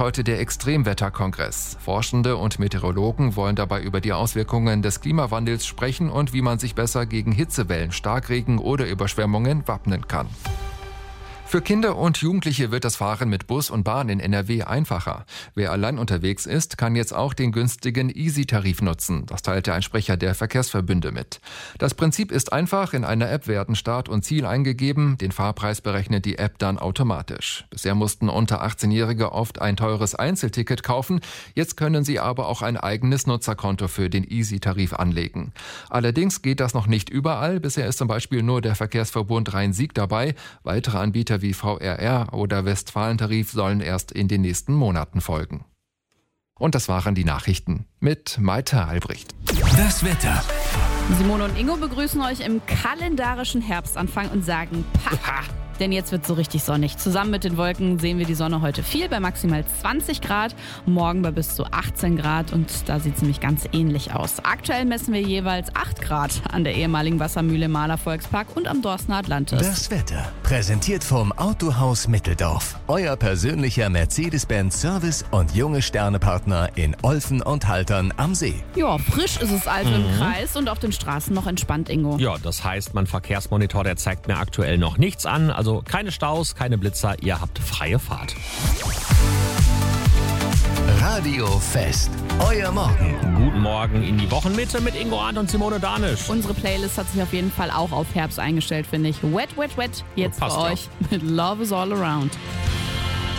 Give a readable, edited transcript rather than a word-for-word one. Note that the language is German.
heute der Extremwetterkongress. Forschende und Meteorologen wollen dabei über die Auswirkungen des Klimawandels sprechen und wie man sich besser gegen Hitzewellen, Starkregen oder Überschwemmungen wappnen kann. Für Kinder und Jugendliche wird das Fahren mit Bus und Bahn in NRW einfacher. Wer allein unterwegs ist, kann jetzt auch den günstigen Easy-Tarif nutzen. Das teilte ein Sprecher der Verkehrsverbünde mit. Das Prinzip ist einfach. In einer App werden Start und Ziel eingegeben. Den Fahrpreis berechnet die App dann automatisch. Bisher mussten unter 18-Jährige oft ein teures Einzelticket kaufen. Jetzt können sie aber auch ein eigenes Nutzerkonto für den Easy-Tarif anlegen. Allerdings geht das noch nicht überall. Bisher ist zum Beispiel nur der Verkehrsverbund Rhein-Sieg dabei. Weitere Anbieter wie VRR oder Westfalentarif sollen erst in den nächsten Monaten folgen. Und das waren die Nachrichten mit Maite Albrecht. Das Wetter. Simone und Ingo begrüßen euch im kalendarischen Herbstanfang und sagen Pah! Denn jetzt wird so richtig sonnig. Zusammen mit den Wolken sehen wir die Sonne heute viel bei maximal 20 Grad, morgen bei bis zu 18 Grad und da sieht es nämlich ganz ähnlich aus. Aktuell messen wir jeweils 8 Grad an der ehemaligen Wassermühle im Mahler Volkspark und am Dorstener Atlantis. Das Wetter, präsentiert vom Autohaus Mitteldorf. Euer persönlicher Mercedes-Benz Service und junge Sternepartner in Olfen und Haltern am See. Ja, frisch ist es also im Kreis und auf den Straßen noch entspannt, Ingo. Ja, das heißt, mein Verkehrsmonitor, der zeigt mir aktuell noch nichts an. Also keine Staus, keine Blitzer, ihr habt freie Fahrt. Radio Fest, euer Morgen. Guten Morgen in die Wochenmitte mit Ingo Arndt und Simone Danisch. Unsere Playlist hat sich auf jeden Fall auch auf Herbst eingestellt, finde ich. Wet, wet, wet. Jetzt Passt für ja. euch mit Love is All Around.